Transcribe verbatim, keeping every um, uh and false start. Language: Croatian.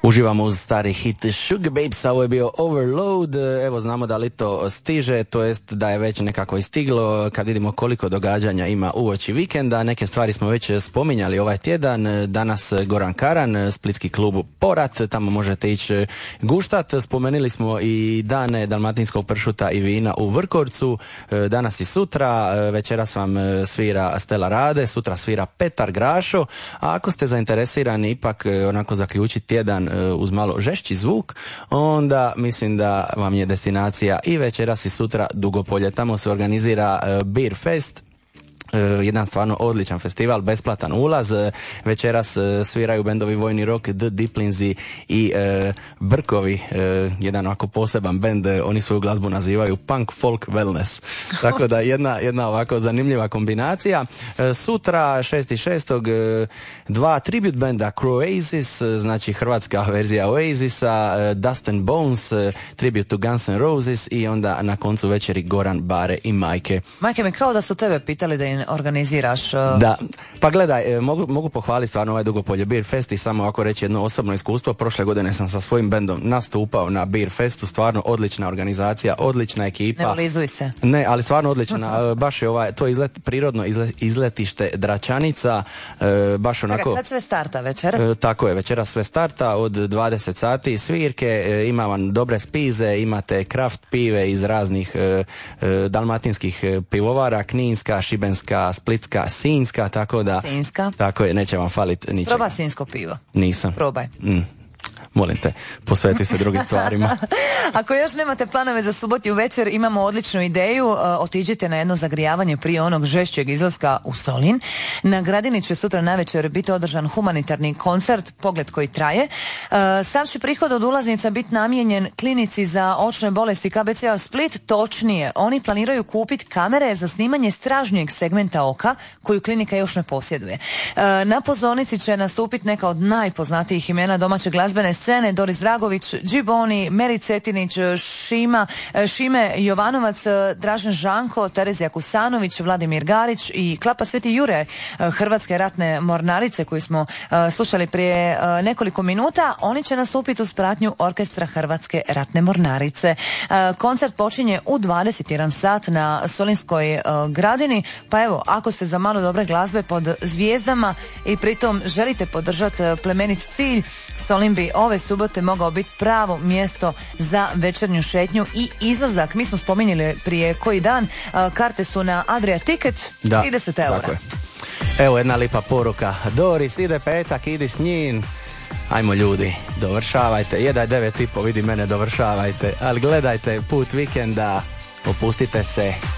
Uživamo uz stari hit Sugar Babes, a ovo je bio Overload. Evo, znamo da li to stiže, to jest da je već nekako i stiglo kad vidimo koliko događanja ima uoči vikenda. Neke stvari smo već spominjali ovaj tjedan. Danas Goran Karan, splitski klub Porat, tamo možete ići guštat. Spomenuli smo i dane dalmatinskog pršuta i vina u Vrgorcu. Danas i sutra, večeras vam svira Stella Rade, sutra svira Petar Grašo. A ako ste zainteresirani ipak onako zaključiti tjedan uz malo žešći zvuk, onda mislim da vam je destinacija i večeras i sutra Dugopolje. Tamo se organizira Beer Fest, jedan stvarno odličan festival, besplatan ulaz. Večeras sviraju bendovi Vojni Rok, The Diplinzi i e, Brkovi, e, jedan ovako poseban bend, oni svoju glazbu nazivaju Punk Folk Wellness. Tako da jedna, jedna ovako zanimljiva kombinacija. E, sutra šesti šestog E, dva tribute benda, Croasis, znači hrvatska verzija Oasisa, e, Dust and Bones, e, tribute to Guns N' Roses i onda na koncu večeri Goran, Bare i Majke. Majke, mi kao da su tebe pitali da im organiziraš. Uh... Da, pa gledaj, mogu, mogu pohvaliti stvarno ovaj Dugopolje Beer Fest i samo ako reći jedno osobno iskustvo. Prošle godine sam sa svojim bendom nastupao na Beer Festu, stvarno odlična organizacija, odlična ekipa. Ne ulizuj se. Ne, ali stvarno odlična. Baš je ovaj, to izlet, prirodno izlet, izletište Dračanica, baš onako... Čekaj, kad sve starta, večeras? Tako je, večeras sve starta od dvadeset sati, svirke, ima vam dobre spize, imate kraft pive iz raznih dalmatinskih pivovara, Kninska, Šibenska, Splitska, Sinjska, tako da... Sinjska. Tako je, neće vam faliti ničega. Proba sinjsko pivo. Nisam. Probaj. Mm. Molim te, posveti se drugim stvarima. Ako još nemate planove za subotnju večer, imamo odličnu ideju. Uh, otiđite na jedno zagrijavanje prije onog žešćeg izlaska u Solin. Na Gradini će sutra navečer biti održan humanitarni koncert, Pogled koji traje. Uh, sav će prihod od ulaznica biti namijenjen klinici za očne bolesti K B C-a Split. Točnije, oni planiraju kupiti kamere za snimanje stražnjeg segmenta oka, koju klinika još ne posjeduje. Uh, na pozornici će nastupiti neka od najpoznatijih imena domaće glazbene scene, Doris Dragović, Džiboni, Meri Cetinić, Šima, Šime Jovanovac, Dražen Žanko, Terezija Kusanović, Vladimir Garić i Klapa Sveti Jure, Hrvatske ratne mornarice koju smo slušali prije nekoliko minuta. Oni će nastupiti uz pratnju orkestra Hrvatske ratne mornarice. Koncert počinje u dvadeset jedan sat na Solinskoj Gradini, pa evo, ako ste za malo dobre glazbe pod zvijezdama i pritom želite podržati plemenit cilj, Solin bi ove subote mogao biti pravo mjesto za večernju šetnju i izlazak. Mi smo spominjali prije koji dan, karte su na Adria Ticket, da, trideset eura. Tako je. Evo jedna lipa poruka. Doris, ide petak, idi s njim. Ajmo ljudi, dovršavajte. Jedaj devet i po, vidi mene, dovršavajte. Ali gledajte put vikenda, opustite se.